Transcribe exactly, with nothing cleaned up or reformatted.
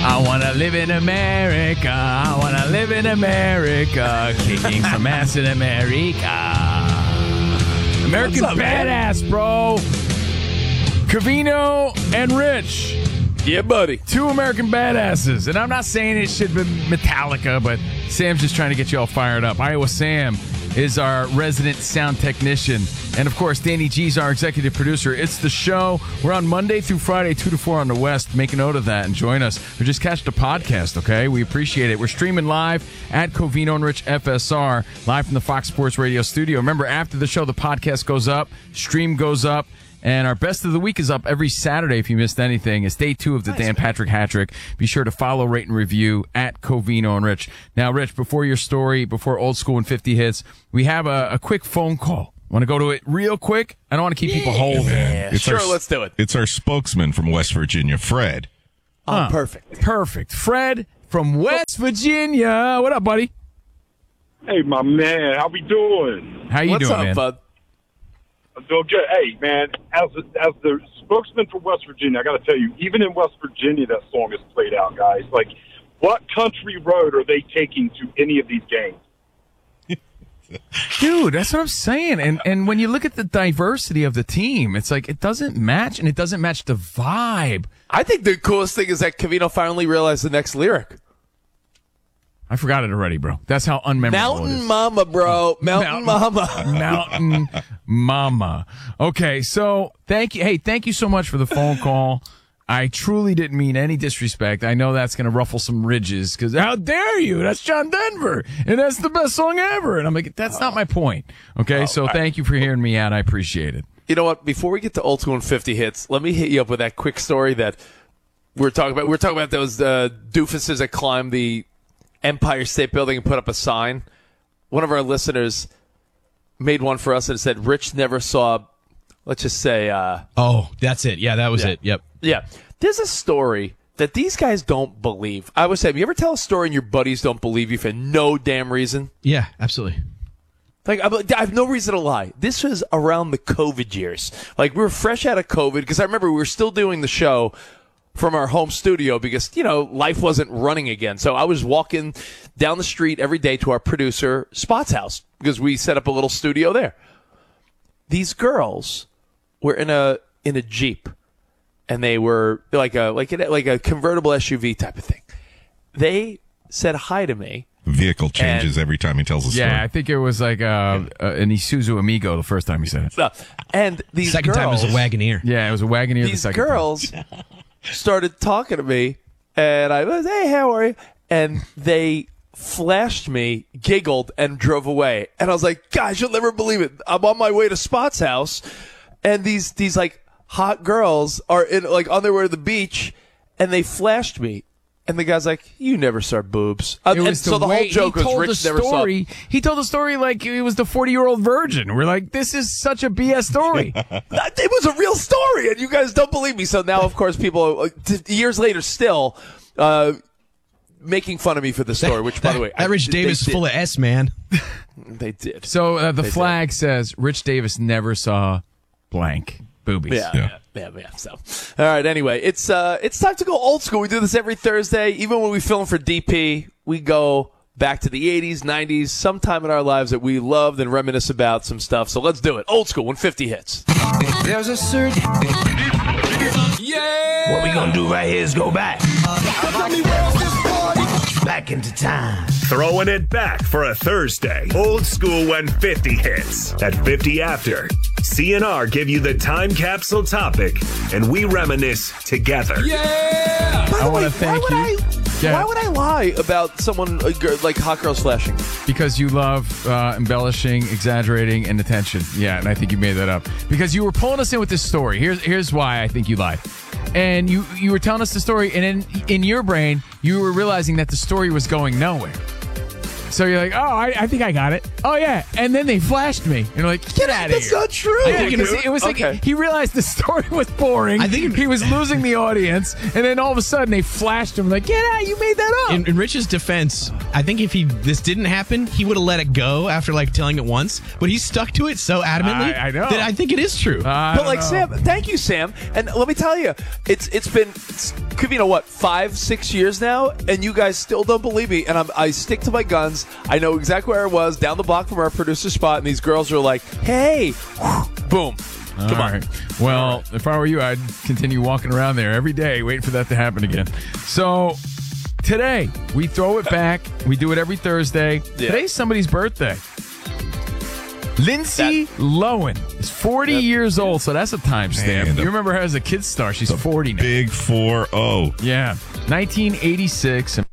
I want to live in America. I want to live in America. Kicking some ass in America. American up, Badass, man? Bro. Covino and Rich. Yeah, buddy. Two American Badasses. And I'm not saying it should be Metallica, but Sam's just trying to get you all fired up. Iowa Sam is our resident sound technician. And, of course, Danny G's our executive producer. It's the show. We're on Monday through Friday, two to four on the West. Make a note of that and join us. Or just catch the podcast, okay? We appreciate it. We're streaming live at Covino and Rich F S R, live from the Fox Sports Radio studio. Remember, after the show, the podcast goes up, stream goes up. And our best of the week is up every Saturday if you missed anything. It's day two of the nice, Dan man. Patrick Hat-Trick. Be sure to follow, rate, and review at Covino and Rich. Now, Rich, before your story, before Old School and fifty hits, we have a, a quick phone call. Want to go to it real quick? I don't want to keep yeah. people holding. Yeah, sure, our, let's do it. It's our spokesman from West Virginia, Fred. Oh, huh. perfect. Perfect. Fred from West Virginia. What up, buddy? Hey, my man. How we doing? How you What's doing, up, man? bud? I'm doing good. Hey, man, as as the spokesman for West Virginia, I got to tell you, even in West Virginia, that song is played out, guys. Like, what country road are they taking to any of these games? Dude, that's what I'm saying. And and when you look at the diversity of the team, it's like it doesn't match, and it doesn't match the vibe. I think the coolest thing is that Covino finally realized the next lyric. I forgot it already, bro. That's how unmemorable Mountain it is. Mama, bro. Mountain, Mountain Mama. Mountain Mama. Okay, so thank you. Hey, thank you so much for the phone call. I truly didn't mean any disrespect. I know that's going to ruffle some ridges because how dare you? That's John Denver, and that's the best song ever. And I'm like, that's not my point. Okay, oh, so thank you for hearing me out. I appreciate it. You know what? Before we get to Old School and fifty hits, let me hit you up with that quick story that we're talking about. We're talking about those uh, doofuses that climbed the Empire State Building and put up a sign. One of our listeners made one for us and said, Rich never saw, let's just say. Uh, oh, that's it. Yeah, that was yeah. it. Yep. Yeah. There's a story that these guys don't believe. I would say, have you ever tell a story and your buddies don't believe you for no damn reason? Yeah, absolutely. Like, I have no reason to lie. This was around the COVID years. Like, we were fresh out of COVID because I remember we were still doing the show from our home studio because, you know, life wasn't running again. So I was walking down the street every day to our producer, Spot's house, because we set up a little studio there. These girls were in a in a Jeep, and they were like a like a, like a convertible S U V type of thing. They said hi to me. Vehicle changes and, every time he tells a story. Yeah, I think it was like uh, uh, an Isuzu Amigo the first time he said it. And these second girls, time was a Wagoneer. Yeah, it was a Wagoneer. These the second girls time. started talking to me, and I was, hey, how are you? And they flashed me, giggled, and drove away. And I was like, guys, you'll never believe it. I'm on my way to Spot's house, and these these like hot girls are in like on their way to the beach, and they flashed me. And the guy's like, you never saw boobs. Uh, and so the whole joke was Rich never saw. He told the story like he was the forty-year-old virgin. We're like, this is such a B S story. It was a real story, and you guys don't believe me. So now, of course, people, uh, t- years later, still uh, making fun of me for the story, which, by the way... That Rich Davis is full of S, man. They did. So uh, the they flag did. says, Rich Davis never saw blank boobies. Yeah, yeah, yeah, yeah. So, all right. Anyway, it's uh, it's time to go old school. We do this every Thursday. Even when we film for D P, we go back to the eighties, nineties, sometime in our lives that we loved and reminisce about some stuff. So let's do it. Old school when fifty hits. There's a certain. Yeah. What we gonna do right here is go back. Back into time. Throwing it back for a Thursday. Old school when fifty hits. At fifty after, C N R give you the time capsule topic, and we reminisce together. Yeah! By I the way, want to thank why you. Would I, yeah. Why would I lie about someone uh, like hot girls flashing? Because you love uh, embellishing, exaggerating, and attention. Yeah, and I think you made that up. Because you were pulling us in with this story. Here's here's why I think you lied. And you, you were telling us the story, and in, in your brain, you were realizing that the story was going nowhere. So you're like, oh, I, I think I got it. Oh, yeah. And then they flashed me. And you're like, get out of here. That's not true. Yeah, it was, it was Okay. like he realized the story was boring. I think- he was losing the audience. And then all of a sudden they flashed him like, get out. You made that up. In, in Rich's defense, I think if he this didn't happen, he would have let it go after like telling it once. But he stuck to it so adamantly I- I know. that I think it is true. I But don't like know. Sam, thank you, Sam. And let me tell you, it's it's been it's, could be you know what five six years now, and you guys still don't believe me. And I'm, I stick to my guns. I know exactly where I was down the block from our producer spot, and these girls are like, "Hey, whew, boom, All come on." right. Well, if I were you, I'd continue walking around there every day, waiting for that to happen again. So today, we throw it back. We do it every Thursday. Yeah. Today's somebody's birthday. Lindsay Lohan is forty years old, so that's a timestamp. Man, the- You remember her as a kid star. She's forty now. Big four oh. Yeah. nineteen eighty-six,